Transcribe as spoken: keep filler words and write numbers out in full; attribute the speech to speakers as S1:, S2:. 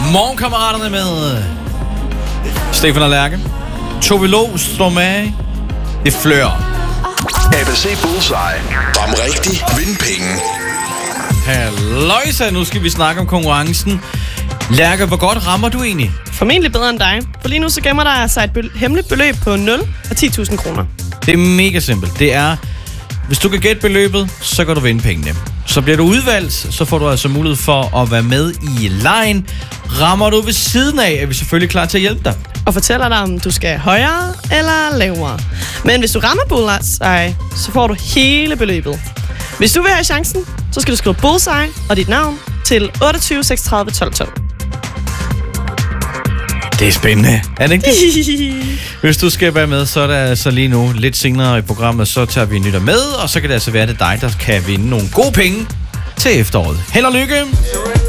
S1: Morgenkammeraterne med Stefan og Lærke. Tove Lo, Stromae. Det flør.
S2: A B C Bullseye. Ram rigtig, vind penge.
S1: Halløjsa, nu skal vi snakke om konkurrencen. Lærke, hvor godt rammer du egentlig?
S3: Formentlig bedre end dig. For lige nu så gemmer der sig et be- hemmeligt beløb på nul og ti tusind kroner.
S1: Det er mega simpelt. Det er, hvis du kan gætte beløbet, så kan du vinde pengene. Så bliver du udvalgt, så får du altså mulighed for at være med i lejen. Rammer du ved siden af, er vi selvfølgelig klar til at hjælpe dig.
S3: Og fortæller dig, om du skal højere eller lavere. Men hvis du rammer bullseye, så får du hele beløbet. Hvis du vil have chancen, så skal du skrive bullseye og dit navn til otteogtyve seksogtredive tolv tolv.
S1: Det er spændende, er det ikke det? Hvis du skal være med, så er der altså lige nu lidt senere i programmet, så tager vi en nytter med, og så kan det altså være, det dig, der kan vinde nogle gode penge til efteråret. Held og lykke!